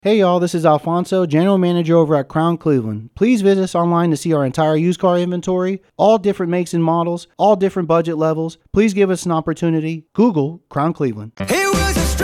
Hey y'all, this is Alfonso, General Manager over at Crown Cleveland. Please visit us online to see our entire used car inventory, all different makes and models, all different budget levels. Please give us an opportunity. Google Crown Cleveland. Hey